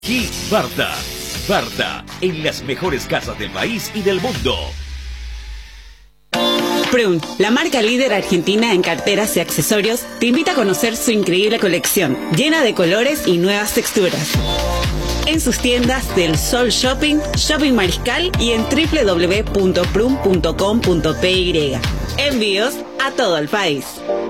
Aquí Barta. Barta, en las mejores casas del país y del mundo. Prun, la marca líder argentina en carteras y accesorios, te invita a conocer su increíble colección, llena de colores y nuevas texturas. En sus tiendas del Sol Shopping, Shopping Mariscal y en www.prun.com.py. Envíos a todo el país.